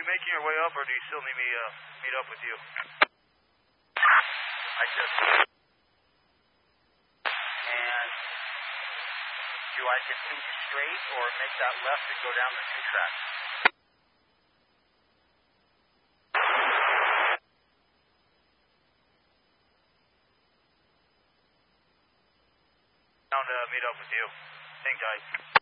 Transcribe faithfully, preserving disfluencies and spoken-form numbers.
making your way up, or do you still need me to uh, meet up with you? I just... And do I continue straight or make that left and go down the two tracks? Down to meet up with you. Hang tight.